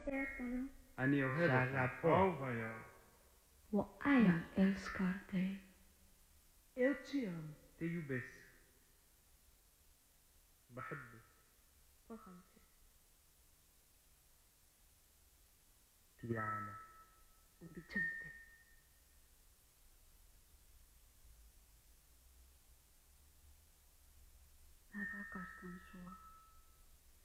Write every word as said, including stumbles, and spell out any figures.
Erkänner. أني أحبك. Salvatore. 我爱你，älskar dig. Eu te amo. Te يبس. بحبك. Kocham cię. Ti amo. Obyczam cię. Jag rakastan sua.